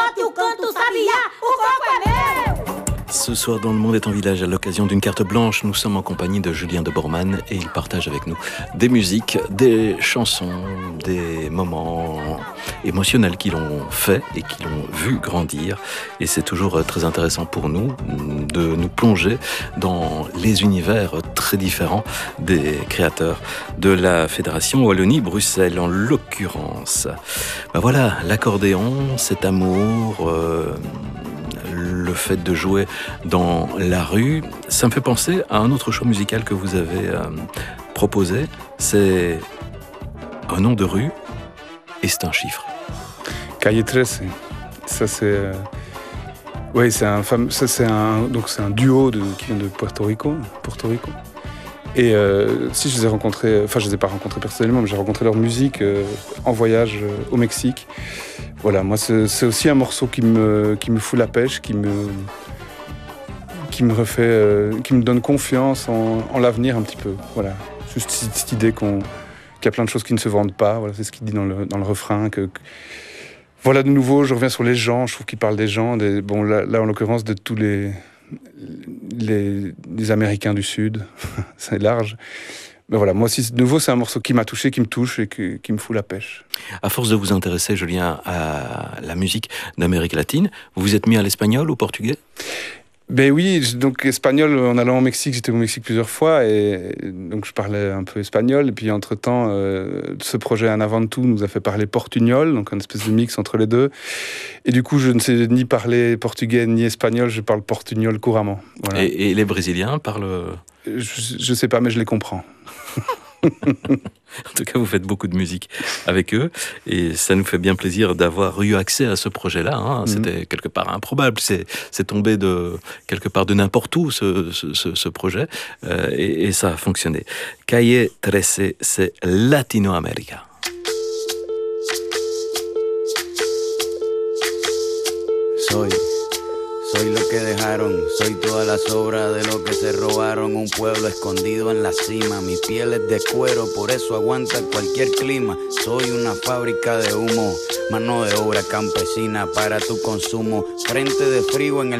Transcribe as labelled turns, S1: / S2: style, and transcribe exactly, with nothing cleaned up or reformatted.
S1: boto e o canto sabiá, o coco é meu.
S2: Ce soir dans Le Monde est en village, à l'occasion d'une carte blanche, nous sommes en compagnie de Julien de Bormann et il partage avec nous des musiques, des chansons, des moments émotionnels qui l'ont fait et qui l'ont vu grandir. Et c'est toujours très intéressant pour nous de nous plonger dans les univers très différents des créateurs de la Fédération Wallonie-Bruxelles, en l'occurrence. Ben voilà, l'accordéon, cet amour... Euh, le fait de jouer dans la rue, ça me fait penser à un autre choix musical que vous avez euh, proposé. C'est un nom de rue et c'est un chiffre.
S3: Calle treize, ça c'est... Euh... Oui, c'est un, fam... ça, c'est un... Donc, c'est un duo de... qui vient de Puerto Rico. Puerto Rico. Et euh, si je les ai rencontrés, enfin je les ai pas rencontrés personnellement, mais j'ai rencontré leur musique euh, en voyage euh, au Mexique. Voilà, moi c'est, c'est aussi un morceau qui me, qui me fout la pêche, qui me, qui me refait, euh, qui me donne confiance en, en l'avenir un petit peu. Voilà, juste cette, cette idée qu'on, qu'il y a plein de choses qui ne se vendent pas. Voilà, c'est ce qu'il dit dans le, dans le refrain. Que, que... Voilà, de nouveau, je reviens sur les gens. Je trouve qu'il parle des gens, des, bon là, là en l'occurrence de tous les Les, les Américains du Sud, c'est large. Mais voilà, moi aussi, de nouveau, c'est un morceau qui m'a touché, qui me touche et qui, qui me fout la pêche.
S2: À force de vous intéresser, Julien, à la musique d'Amérique latine, vous vous êtes mis à l'espagnol ou au portugais ?
S3: Ben oui, donc espagnol, en allant au Mexique, j'étais au Mexique plusieurs fois, et donc je parlais un peu espagnol, et puis entre-temps, euh, ce projet Un Avant Tout nous a fait parler portugnol, donc un espèce de mix entre les deux, et du coup je ne sais ni parler portugais ni espagnol, je parle portugnol couramment. Voilà.
S2: Et, et les Brésiliens parlent...
S3: Je ne sais pas, mais je les comprends.
S2: En tout cas, vous faites beaucoup de musique avec eux et ça nous fait bien plaisir d'avoir eu accès à ce projet-là. Hein. C'était mmh. quelque part improbable. C'est, c'est tombé de quelque part de n'importe où ce, ce, ce, ce projet euh, et, et ça a fonctionné. Calle treize, c'est Latinoamérica.
S4: Soy. Soy lo que dejaron, soy todas las obras de lo que se robaron. Un pueblo escondido en la cima, mi piel es de cuero, por eso aguanta cualquier clima. Soy una fábrica de humo, mano de obra campesina para tu consumo. Frente de frío en el